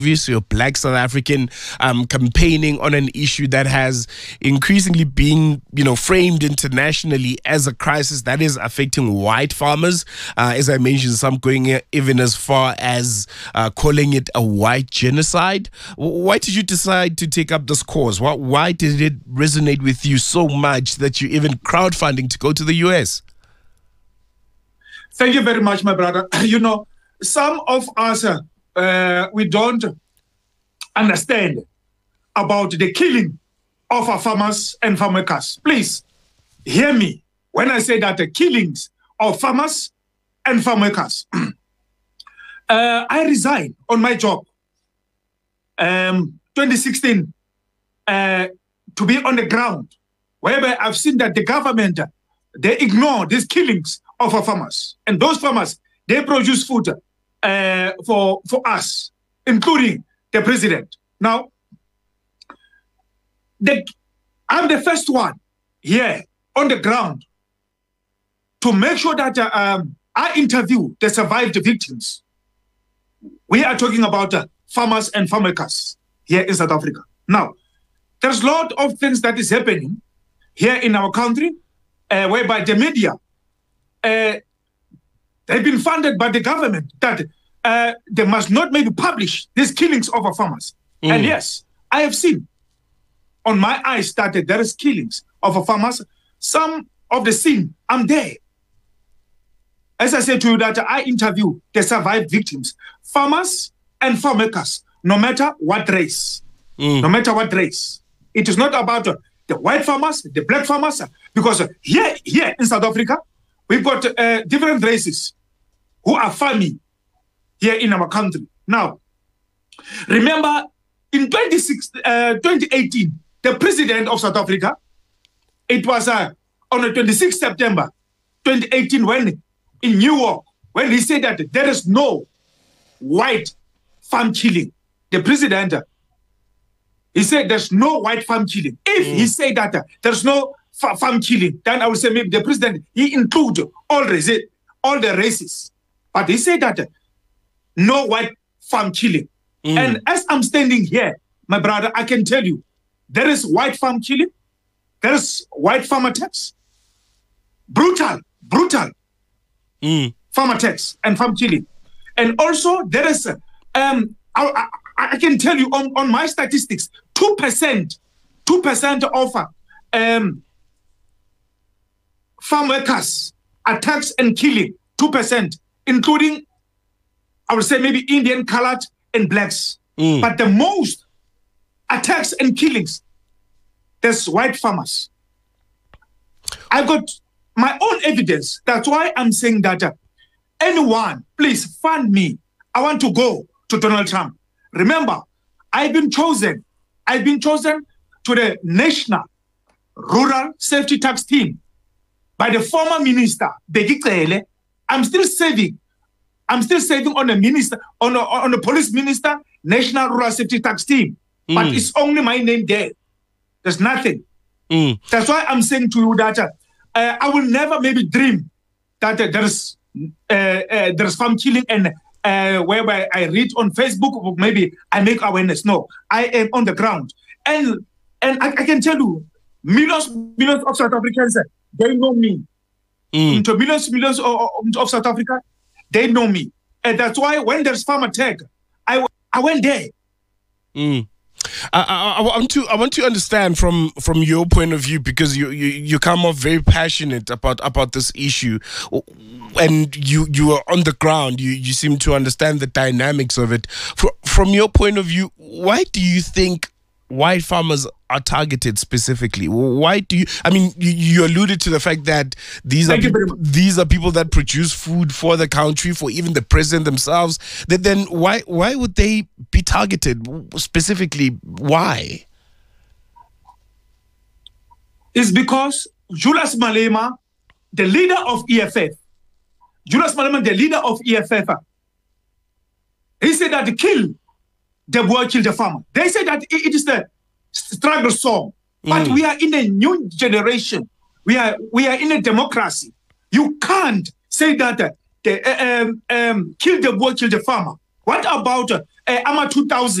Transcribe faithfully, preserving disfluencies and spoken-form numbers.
Obviously, a black South African um, campaigning on an issue that has increasingly been, you know, framed internationally as a crisis that is affecting white farmers. Uh, as I mentioned, some going even as far as uh, calling it a white genocide. Why did you decide to take up this cause? Why, why did it resonate with you so much that you even crowdfunding to go to the U S? Thank you very much, my brother. You know, some of us, uh, uh, we don't understand about the killing of our farmers and farm workers. Please hear me when I say that the killings of farmers and farm workers. uh, I resigned on my job um, twenty sixteen uh, to be on the ground, whereby I've seen that the government, they ignore these killings of our farmers. And those farmers, they produce food uh, for, for us, including the president. Now, the, I'm the first one here on the ground to make sure that uh, um, I interview the survived victims. We are talking about uh, farmers and farm workers here in South Africa. Now, there's a lot of things that is happening here in our country, uh, whereby the media, uh, they've been funded by the government that uh, they must not maybe publish these killings of our farmers. Mm. And yes, I have seen on my eyes that there is killings of our farmers. Some of the scene, I'm there. As I said to you, that I interview the survived victims, farmers and farm workers, no matter what race, mm. no matter what race. It is not about uh, the white farmers, the black farmers, because uh, here, here in South Africa, we've got uh, different races who are farming here in our country. Now, remember in twenty eighteen, the president of South Africa, it was uh, on the twenty-sixth of September twenty eighteen when in New York, when he said that there is no white farm killing. The president, uh, he said there's no white farm killing. If mm. he said that uh, there's no farm killing, then I would say maybe the president, he include all races, all the races. But he said that uh, no white farm killing. Mm. And as I'm standing here, my brother, I can tell you, there is white farm killing, there is white farm attacks, brutal, brutal mm. farm attacks and farm killing. And also there is, um, I, I, I can tell you on, on my statistics, two percent, two percent of um, farm workers attacks and killing, two percent, including, I would say maybe Indian, colored, and blacks. Mm. But the most attacks and killings, there's white farmers. I've got my own evidence. That's why I'm saying that uh, anyone, please fund me. I want to go to Donald Trump. Remember, I've been chosen. I've been chosen to the National Rural Safety Tax Team by the former minister, Bheki Cele. I'm still saving. I'm still saving on the minister, on the, on the police minister, National Rural Safety Tax Team. Mm. But it's only my name there. There's nothing. Mm. That's why I'm saying to you that uh, uh, I will never maybe dream that uh, there's uh, uh, there's farm killing and uh, whereby I read on Facebook or maybe I make awareness. No, I am on the ground. And and I, I can tell you, millions, millions of South Africans, they know me. Mm. Into millions, millions of, of South Africa, they know me. And that's why when there's farm attack, I, I went there. Mm. I, I, I want to I want to understand from from your point of view, because you you, you come off very passionate about about this issue, and you you are on the ground. You you seem to understand the dynamics of it. For, from your point of view, why do you think white farmers are targeted specifically? Why do you? I mean, you, you alluded to the fact that these Thank are people, these are people that produce food for the country, for even the president themselves. That then why why would they be targeted specifically? Why? It's because Julius Malema, the leader of E F F, Julius Malema, the leader of E F F, he said that the kill the boy kill the farmer. They say that it is the struggle song. But mm. we are in a new generation. We are we are in a democracy. You can't say that uh, the, uh, um, um, kill the boy, kill the farmer. What about uh, uh, ama two thousand